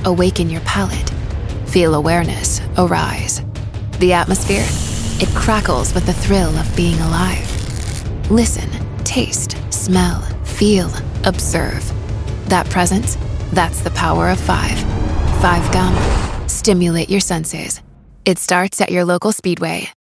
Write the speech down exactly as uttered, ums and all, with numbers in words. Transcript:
awaken your palate. Feel awareness arise. The atmosphere, it crackles with the thrill of being alive. Listen, taste, smell, feel, observe. That presence, that's the power of five. Five Gum. Stimulate your senses. It starts at your local Speedway.